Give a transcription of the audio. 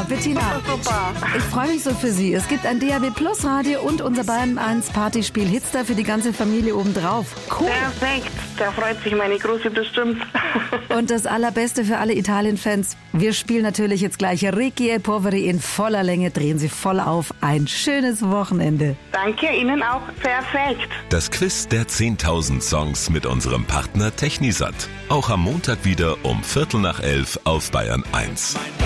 Bettina, Super. ich freue mich so für Sie. Es gibt ein DAB Plus Radio und unser Bayern 1 Partyspiel Hitstar für die ganze Familie obendrauf. Cool. Perfekt. Da freut sich meine Große bestimmt. Und das Allerbeste für alle Italien-Fans. Wir spielen natürlich jetzt gleich Ricky e Poveri in voller Länge. Drehen Sie voll auf. Ein schönes Wochenende. Danke, Ihnen auch. Perfekt. Das Quiz der 10.000 Songs mit unserem Partner Technisat. Auch am Montag wieder um 11:45 auf Bayern 1.